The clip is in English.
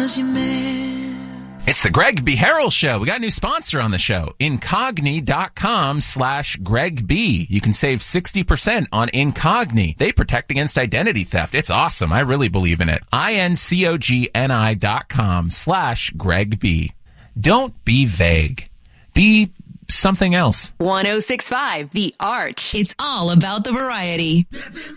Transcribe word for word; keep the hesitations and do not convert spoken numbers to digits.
was your man. It's the Greg B. Harrell Show. We got a new sponsor on the show, Incogni.com slash Greg B. You can save sixty percent on Incogni. They protect against identity theft. It's awesome. I really believe in it. I-N-C-O-G-N-I dot com slash Greg B. Don't be vague. Be something else. one oh six point five The Arch. It's all about the variety.